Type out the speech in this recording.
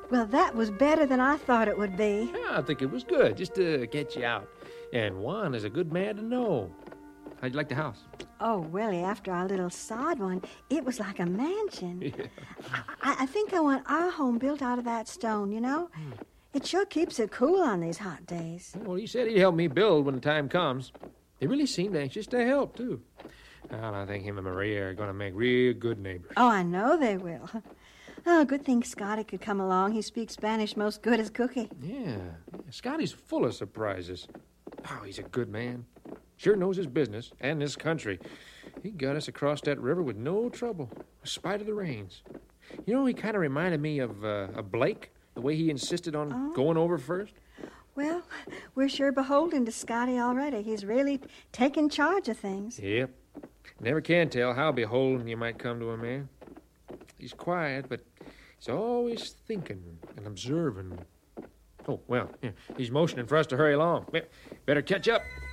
Well, that was better than I thought it would be. Yeah, I think it was good, just to get you out. And Juan is a good man to know. How'd you like the house? Oh, Willie, after our little sod one, it was like a mansion. Yeah. I think I want our home built out of that stone, you know? It sure keeps it cool on these hot days. Well, he said he'd help me build when the time comes. He really seemed anxious to help, too. Well, I think him and Maria are going to make real good neighbors. Oh, I know they will. Oh, good thing Scotty could come along. He speaks Spanish most good as Cookie. Yeah. Scotty's full of surprises. Oh, he's a good man. Sure knows his business and this country. He got us across that river with no trouble, in spite of the rains. You know, he kind of reminded me of Blake, the way he insisted on going over first. Well, we're sure beholden to Scotty already. He's really taken charge of things. Yep. Never can tell how beholden you might come to a man. He's quiet, but he's always thinking and observing. Oh, well, yeah, he's motioning for us to hurry along. Better catch up.